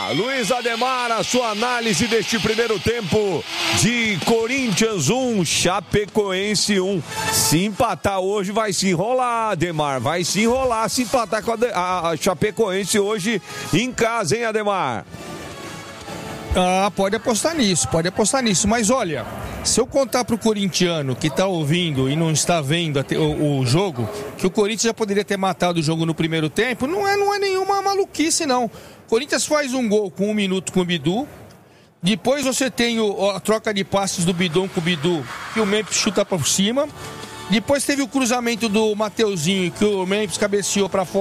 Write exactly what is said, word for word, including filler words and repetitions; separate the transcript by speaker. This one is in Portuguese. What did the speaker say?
Speaker 1: Luiz Ademar, a sua análise deste primeiro tempo de Corinthians um, Chapecoense um. Se empatar hoje vai se enrolar, Ademar, vai se enrolar se empatar com a, a Chapecoense hoje em casa, hein, Ademar?
Speaker 2: Ah, pode apostar nisso, pode apostar nisso, mas olha, se eu contar pro corintiano que tá ouvindo e não está vendo o, o jogo, que o Corinthians já poderia ter matado o jogo no primeiro tempo, não é, não é nenhuma maluquice, não. O Corinthians faz um gol com um minuto com o Bidu, depois você tem o, a troca de passes do Bidon com o Bidu, que o Memphis chuta por cima, depois teve o cruzamento do Mateuzinho, que o Memphis cabeceou para fora.